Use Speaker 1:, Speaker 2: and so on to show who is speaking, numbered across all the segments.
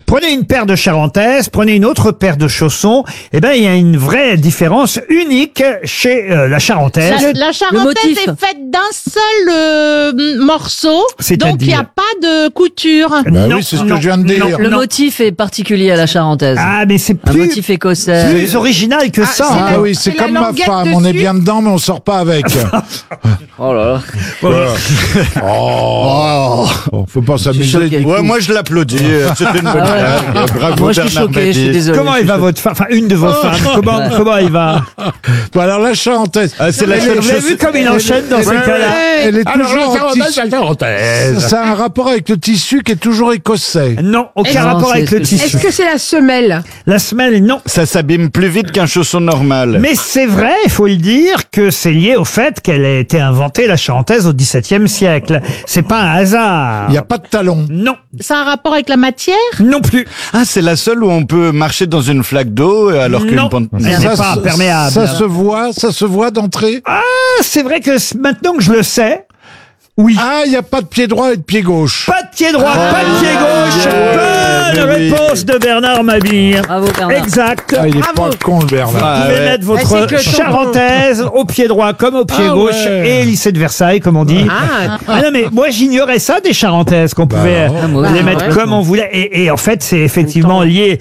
Speaker 1: Prenez une paire de charentaises, prenez une autre paire de chaussons. Eh ben, il y a une vraie différence unique chez la charentaise.
Speaker 2: La charentaise est faite d'un seul morceau, donc il n'y a pas de couture.
Speaker 3: Bah oui, c'est ce que je viens de dire.
Speaker 4: Le motif est particulier à la charentaise.
Speaker 1: Ah, mais c'est
Speaker 4: un
Speaker 1: plus,
Speaker 4: motif écossais.
Speaker 1: plus original que ça.
Speaker 3: Ah oui, c'est comme ma femme, on est bien dedans, mais on sort pas avec.
Speaker 4: Oh là là.
Speaker 3: Oh, faut pas s'amuser.
Speaker 5: Ouais, moi je l'applaudis. C'était une bonne blague. Bravo,
Speaker 4: Moi je suis
Speaker 5: Bernard
Speaker 4: choqué, je suis
Speaker 5: Mabie.
Speaker 4: désolé.
Speaker 1: Comment elle va votre femme, enfin une de vos femmes, comment elle va?
Speaker 3: Bon, alors la charentaise,
Speaker 5: C'est la
Speaker 1: Vous
Speaker 5: seule
Speaker 1: avez
Speaker 5: chose.
Speaker 1: vu comme il enchaîne dans ces cas-là?
Speaker 3: elle est toujours en tissu. Ça a un rapport avec le tissu qui est toujours écossais.
Speaker 1: Non, aucun
Speaker 4: Non,
Speaker 1: rapport
Speaker 4: c'est-
Speaker 1: avec le
Speaker 4: c'est-
Speaker 1: tissu.
Speaker 6: Est-ce que c'est la semelle?
Speaker 1: La semelle, non.
Speaker 5: Ça s'abîme plus vite qu'un chausson normal.
Speaker 1: Mais c'est vrai, il faut le dire, que c'est lié au fait qu'elle a été inventée, la charentaise, au XVIIe siècle. C'est pas un hasard.
Speaker 3: Il n'y a pas de talons.
Speaker 1: Non,
Speaker 2: Ça a un rapport avec la matière?
Speaker 1: non plus.
Speaker 5: Ah, c'est la seule où on peut marcher dans une flaque d'eau alors qu'une
Speaker 1: Non.
Speaker 5: pente.
Speaker 1: Elle n'est pas imperméable.
Speaker 3: Ça se voit d'entrée.
Speaker 1: Ah, c'est vrai que maintenant que je le sais, oui.
Speaker 3: Ah, il n'y a pas de pied droit et de pied gauche.
Speaker 1: Pas de pied droit, pas de pied gauche. Bonne
Speaker 5: mais oui.
Speaker 1: réponse de Bernard Mabille.
Speaker 4: Bravo Bernard.
Speaker 1: Exact.
Speaker 3: Ah, il est
Speaker 6: Bravo.
Speaker 3: pas con, le Bernard.
Speaker 1: Vous
Speaker 5: Ah,
Speaker 1: pouvez
Speaker 5: ouais.
Speaker 1: mettre
Speaker 6: c'est
Speaker 1: votre
Speaker 6: que ton-
Speaker 1: charentaise au pied droit comme au pied
Speaker 3: Ah
Speaker 1: gauche
Speaker 3: ouais.
Speaker 1: et lycée de Versailles, comme on dit. Ah non, mais moi j'ignorais ça des charentaises, qu'on pouvait
Speaker 4: moi
Speaker 1: les
Speaker 4: aussi.
Speaker 1: mettre
Speaker 4: Ouais.
Speaker 1: comme on voulait. Et en fait, c'est effectivement lié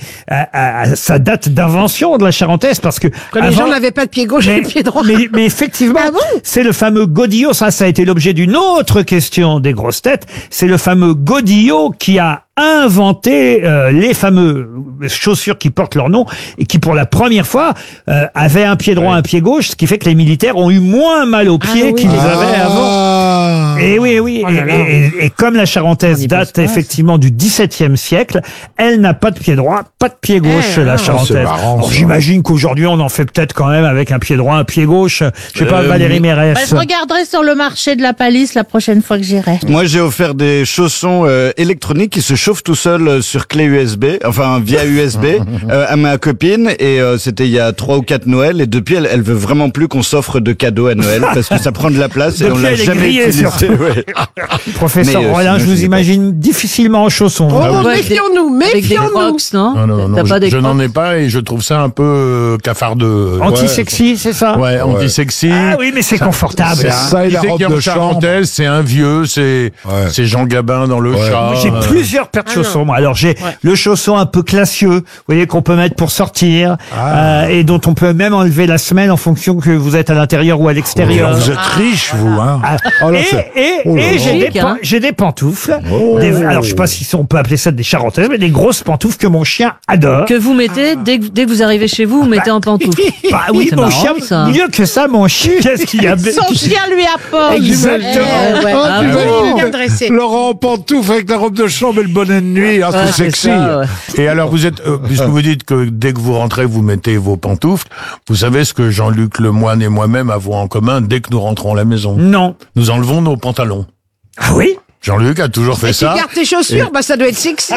Speaker 1: à sa date d'invention de la charentaise, parce que
Speaker 6: Quand les
Speaker 1: avant-
Speaker 6: gens n'avaient pas de pied gauche et de pied droit.
Speaker 1: mais effectivement,
Speaker 6: Ah bon
Speaker 1: c'est le fameux godillot. Ça a été l'objet d'une autre question des grosses têtes. C'est le fameux godillot qui a inventé les fameux chaussures qui portent leur nom et qui, pour la première fois, avaient un pied droit, un pied gauche, ce qui fait que les militaires ont eu moins mal aux pieds qu'ils avaient avant.
Speaker 3: Ah.
Speaker 1: Et oui, oui.
Speaker 6: Oh là là.
Speaker 1: Et comme la charentaise date effectivement du XVIIe siècle, elle n'a pas de pied droit, pas de pied gauche, la charentaise.
Speaker 3: c'est marrant,
Speaker 1: Alors,
Speaker 3: ça.
Speaker 1: j'imagine qu'aujourd'hui, on en fait peut-être quand même avec un pied droit, un pied gauche. Je sais pas, Valérie Mérès.
Speaker 2: Bah, je regarderai sur le marché de la palisse la prochaine fois que j'irai.
Speaker 5: Moi, j'ai offert des chaussons électroniques qui se chauffent tout seuls sur clé USB, enfin via USB, à ma copine. Et c'était il y a 3 ou 4 Noël. Et depuis, elle veut vraiment plus qu'on s'offre de cadeaux à Noël parce que ça prend de la place et on
Speaker 1: Depuis,
Speaker 5: l'a
Speaker 1: elle est
Speaker 5: jamais
Speaker 1: grillée,
Speaker 5: utilisé.
Speaker 1: surtout.
Speaker 5: Ouais.
Speaker 1: Professeur
Speaker 5: Mais,
Speaker 1: Rollin, je
Speaker 5: sinon,
Speaker 1: vous
Speaker 5: je sais
Speaker 1: imagine difficilement en chaussons.
Speaker 6: Oh,
Speaker 4: Ouais, avec
Speaker 6: méfions-nous,
Speaker 4: Avec des
Speaker 6: méfions-nous.
Speaker 4: crocs, non?
Speaker 7: Non,
Speaker 4: T'as pas des
Speaker 7: je n'en
Speaker 4: crocs
Speaker 7: ai pas et je trouve ça un peu cafardeux.
Speaker 1: Anti-sexy, c'est ça?
Speaker 7: Ouais, anti-sexy.
Speaker 1: Ah oui, mais c'est confortable.
Speaker 3: C'est ça et
Speaker 7: Qui
Speaker 3: la
Speaker 7: c'est
Speaker 3: robe
Speaker 7: qui est
Speaker 3: de
Speaker 7: en
Speaker 3: chambre.
Speaker 7: charentaise, c'est un vieux, c'est Jean Gabin dans le chat.
Speaker 1: J'ai plusieurs paires de chaussons, moi. Alors, j'ai le chausson un peu classieux, vous voyez, qu'on peut mettre pour sortir, et dont on peut même enlever la semelle en fonction que vous êtes à l'intérieur ou à l'extérieur.
Speaker 3: Vous êtes riche, vous, hein.
Speaker 1: Ah,
Speaker 3: Oh là,
Speaker 1: et
Speaker 3: c'est-
Speaker 1: et,
Speaker 3: oh là
Speaker 1: et
Speaker 3: là.
Speaker 1: j'ai
Speaker 4: Chic, hein.
Speaker 1: j'ai des pantoufles. Alors, je sais pas si on peut appeler ça des charentaises, mais des grosses pantoufles que mon chien adore.
Speaker 4: Que vous mettez, dès que vous arrivez chez vous, vous mettez en pantoufle.
Speaker 1: Bah oui,
Speaker 4: C'est
Speaker 1: mon
Speaker 4: marrant,
Speaker 1: chien,
Speaker 4: ça.
Speaker 1: mieux que ça, mon chien, qu'est-ce qu'il y a?
Speaker 2: Son chien lui apporte.
Speaker 1: Exactement.
Speaker 2: Ouais.
Speaker 3: Ah,
Speaker 4: Ah
Speaker 3: t'imagines
Speaker 6: Bien dressé.
Speaker 3: Laurent en pantoufle avec la robe de chambre et le bonnet de nuit. Ah,
Speaker 4: Ouais,
Speaker 3: c'est sexy.
Speaker 4: ça, ouais.
Speaker 7: Et alors, vous êtes, puisque vous dites que dès que vous rentrez, vous mettez vos pantoufles, vous savez ce que Jean-Luc Lemoyne et moi-même avons en commun dès que nous rentrons à la maison.
Speaker 1: Non.
Speaker 7: Nous enlevons nos pantalons.
Speaker 1: Ah oui?
Speaker 7: Jean-Luc a toujours fait
Speaker 6: Et tu
Speaker 7: ça.
Speaker 6: gardes tes chaussures, bah ça doit être sexy.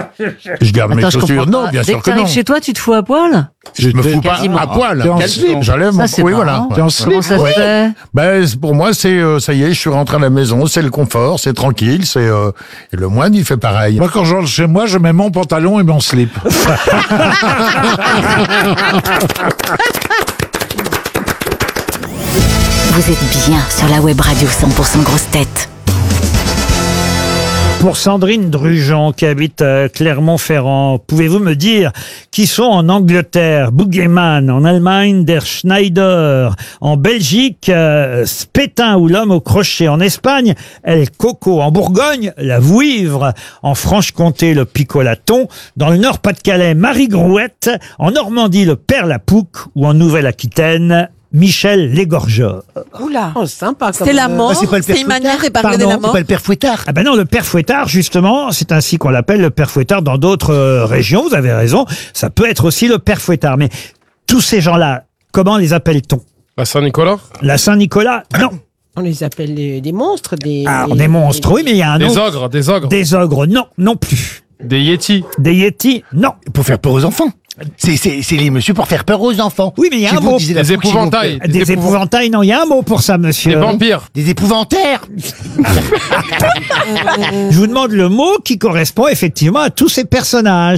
Speaker 7: Je garde mes
Speaker 4: Attends, je
Speaker 7: chaussures.
Speaker 4: comprends
Speaker 7: Non,
Speaker 4: pas.
Speaker 7: bien
Speaker 4: Dès
Speaker 7: sûr
Speaker 4: que
Speaker 7: que non.
Speaker 4: t'arrives chez toi, tu te fous à poil?
Speaker 7: Je me fous pas
Speaker 4: Quasiment.
Speaker 7: à poil.
Speaker 3: T'es en slip.
Speaker 7: J'enlève mon...
Speaker 4: Ça, c'est
Speaker 7: Oui,
Speaker 4: marrant.
Speaker 7: voilà.
Speaker 3: T'es en slip.
Speaker 4: Comment ça se fait?
Speaker 7: Ben, pour moi, c'est ça y est, je suis rentré à la maison, c'est le confort, c'est tranquille, c'est et le moine il fait pareil.
Speaker 3: Moi, quand je rentre chez moi, je mets mon pantalon et mon slip.
Speaker 8: Vous êtes bien sur la web radio 100% grosse tête.
Speaker 1: Pour Sandrine Drujon, qui habite Clermont-Ferrand, pouvez-vous me dire qui sont en Angleterre, Boogeyman, en Allemagne, Der Schneider, en Belgique, Spétin ou l'homme au crochet, en Espagne, El Coco, en Bourgogne, la Vouivre, en Franche-Comté, le Picolaton, dans le Nord-Pas-de-Calais, Marie Grouette, en Normandie, le Père Lapouque, ou en Nouvelle-Aquitaine, Michel Légorgeur.
Speaker 6: Oula. Oh, sympa.
Speaker 9: C'est la mort,
Speaker 10: c'est pas le père
Speaker 9: c'est une manière de
Speaker 1: Pardon,
Speaker 9: parler de la
Speaker 10: C'est
Speaker 9: mort.
Speaker 10: pas le père Fouettard.
Speaker 1: Ah ben non, le père Fouettard, justement, c'est ainsi qu'on l'appelle, le père Fouettard dans d'autres régions, vous avez raison, ça peut être aussi le père Fouettard. Mais tous ces gens-là, comment les appelle-t-on?
Speaker 11: À Saint-Nicolas?
Speaker 1: La Saint-Nicolas? Non.
Speaker 6: On les appelle des monstres, des...
Speaker 1: Alors, des monstres, oui, mais il y a un
Speaker 11: Des
Speaker 1: nom.
Speaker 11: ogres, des ogres.
Speaker 1: Des ogres, non, non plus.
Speaker 11: Des yétis.
Speaker 1: Des yétis, non.
Speaker 10: Pour faire peur aux enfants. C'est les messieurs pour faire peur aux enfants.
Speaker 1: Oui, mais il y a
Speaker 10: Si
Speaker 1: un
Speaker 10: vous
Speaker 1: mot.
Speaker 10: disiez la
Speaker 11: Des
Speaker 10: fois que chez vos
Speaker 11: épouvantails.
Speaker 10: pères-
Speaker 1: Des épouvantails, non, il y a un mot pour ça, monsieur.
Speaker 11: Des vampires.
Speaker 10: Des épouvantaires.
Speaker 1: Je vous demande le mot qui correspond effectivement à tous ces personnages.